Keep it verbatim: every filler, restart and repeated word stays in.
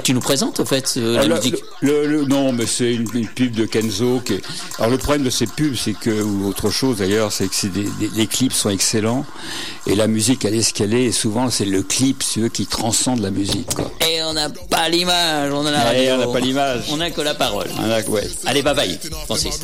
Tu nous présentes, au fait, euh, la Alors, musique le, le, le, Non, mais c'est une, une pub de Kenzo. Qui est... Alors, le problème de ces pubs, c'est que, ou autre chose d'ailleurs, c'est que c'est des, des, les clips sont excellents. Et la musique, elle est ce qu'elle est. Et souvent, c'est le clip, c'est eux qui transcende la musique, quoi. Et on n'a pas l'image, on a la radio. Et on n'a pas l'image. On n'a que la parole. On a, ouais. Allez, bye bye, Francis.